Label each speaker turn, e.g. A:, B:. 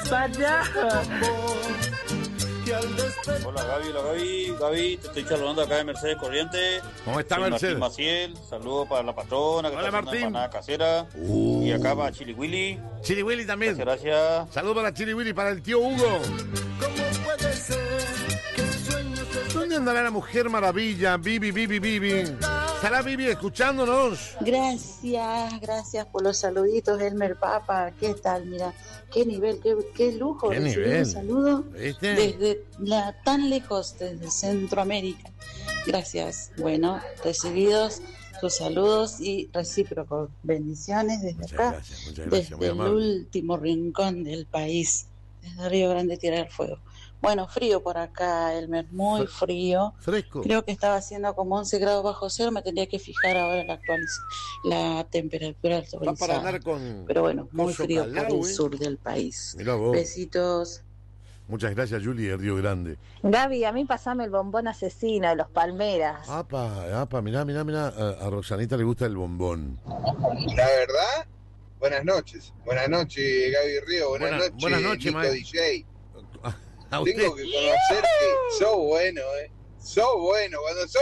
A: Vaya.
B: Hola Gaby, te estoy charlando acá de Mercedes Corrientes.
C: ¿Cómo está
B: Soy
C: Mercedes?
B: Martín Maciel, saludos para la patrona que
C: Hola,
B: está haciendo
C: Martín.
B: empanada casera. Y acá para Chili Willy.
C: Chili Willy también.
B: Gracias.
C: Saludos para Chili Willy, para el tío Hugo. ¿Dónde andará la Mujer Maravilla? Bibi. ¿Estará Bibi escuchándonos?
D: Gracias por los saluditos, Elmer Papa. ¿Qué tal? Mira, qué nivel, qué lujo.
C: ¿Qué
D: recibir
C: nivel?
D: Un saludo
C: ¿Viste?
D: desde tan lejos, desde Centroamérica. Gracias. Bueno, recibidos sus saludos y recíprocos. Bendiciones desde acá,
C: Muchas gracias,
D: desde
C: muy
D: el
C: amable.
D: último rincón del país, desde Río Grande, Tierra del Fuego. Bueno, frío por acá, Elmer, muy frío.
C: Fresco.
D: Creo que estaba haciendo como 11 grados bajo cero. Me tendría que fijar ahora la temperatura
C: Va
D: actualizada.
C: para andar con...
D: Pero bueno, muy
C: coso
D: frío por
C: calado,
D: el sur del país.
C: Mirá vos.
D: Besitos.
C: Muchas gracias, Juli, de Río Grande.
E: Gaby, a mí pasame el bombón asesino de los Palmeras.
C: Apa, mirá. A Roxanita le gusta el bombón.
F: La verdad, buenas noches. Buenas noches, Gaby Río. Buenas noches, Nico
C: maestro.
F: DJ.
C: A usted.
F: Tengo que conocer que sos bueno, Sos bueno. Cuando sos